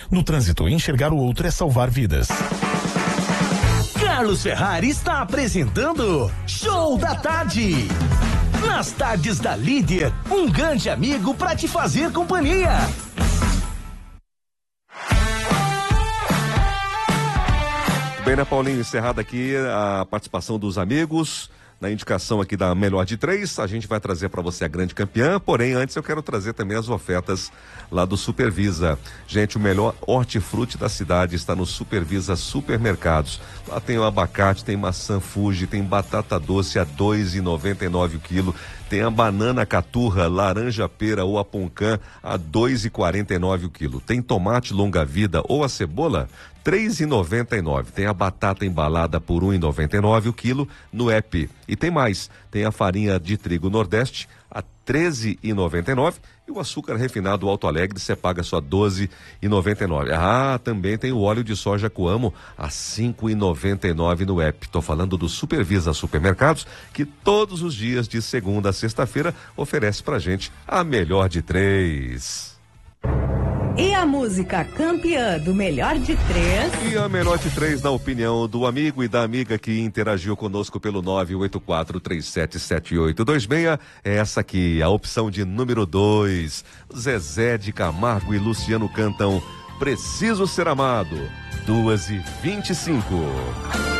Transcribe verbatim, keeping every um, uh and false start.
No trânsito, enxergar o outro é salvar vidas. Carlos Ferrari está apresentando Show da Tarde. Nas tardes da Líder, um grande amigo para te fazer companhia. Bem, né, Paulinho? Encerrada aqui a participação dos amigos. Na indicação aqui da melhor de três, a gente vai trazer para você a grande campeã, porém antes eu quero trazer também as ofertas lá do Supervisa. Gente, o melhor hortifruti da cidade está no Supervisa Supermercados. Lá tem o abacate, tem maçã Fuji, tem batata doce a dois reais e noventa e nove centavos o quilo, tem a banana caturra, laranja pera ou a poncã a dois reais e quarenta e nove centavos o quilo, tem tomate longa vida ou a cebola três reais e noventa e nove centavos. Tem a batata embalada por um real e noventa e nove centavos o quilo no app. E tem mais, tem a farinha de trigo Nordeste a treze reais e noventa e nove centavos e o açúcar refinado Alto Alegre você paga só doze reais e noventa e nove centavos. Ah, também tem o óleo de soja Coamo a cinco reais e noventa e nove centavos no app. Tô falando do Supervisa Supermercados, que todos os dias de segunda a sexta-feira oferece pra gente a melhor de três. E a música campeã do melhor de três? E a melhor de três, na opinião do amigo e da amiga que interagiu conosco pelo nove oito quatro três sete sete oito dois seis, é essa aqui, a opção de número dois. Zezé de Camargo e Luciano cantam Preciso Ser Amado, duas e vinte e cinco.